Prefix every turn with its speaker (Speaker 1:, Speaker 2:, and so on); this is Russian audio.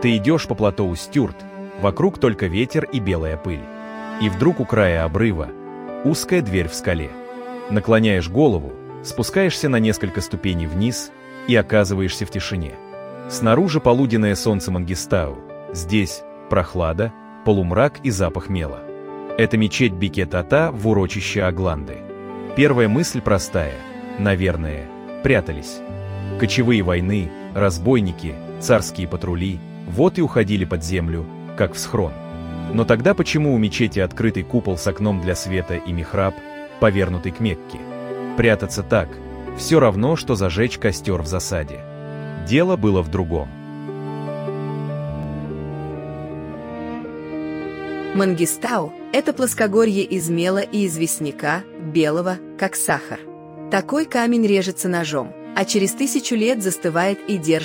Speaker 1: Ты идешь по плато Устюрт, вокруг только ветер и белая пыль. И вдруг у края обрыва узкая дверь в скале. Наклоняешь голову, спускаешься на несколько ступеней вниз и оказываешься в тишине. Снаружи полуденное солнце Мангистау, здесь прохлада, полумрак и запах мела. Это мечеть Бекет-Ата в урочище Агланды. Первая мысль простая. Наверное, прятались. Кочевые войны, разбойники, царские патрули вот и уходили под землю, как в схрон. Но тогда почему у мечети открытый купол с окном для света и михраб, повернутый к Мекке? Прятаться так – все равно, что зажечь костер в засаде. Дело было в другом.
Speaker 2: Мангистау – это плоскогорье из мела и известняка, белого, как сахар. Такой камень режется ножом, а через 1000 лет застывает и держится